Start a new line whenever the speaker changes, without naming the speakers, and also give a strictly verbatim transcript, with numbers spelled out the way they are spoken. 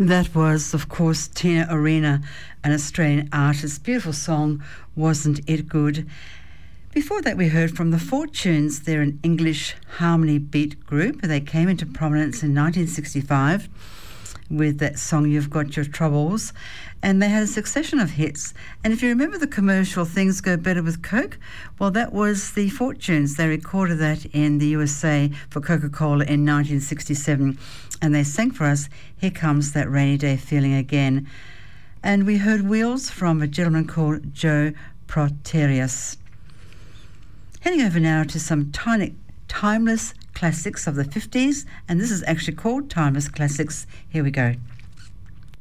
That was, of course, Tina Arena, an Australian artist. Beautiful song, Wasn't It Good? Before that, we heard from the Fortunes. They're an English harmony beat group. They came into prominence in nineteen sixty-five with that song, You've Got Your Troubles, and they had a succession of hits. And if you remember the commercial, Things Go Better with Coke, well, that was the Fortunes. They recorded that in the U S A for Coca-Cola in nineteen sixty-seven, and they sang for us, Here Comes That Rainy Day Feeling Again. And we heard Wheels from a gentleman called Joe Proterius. Heading over now to some tiny, timeless classics of the fifties, and this is actually called Timeless Classics. Here we go.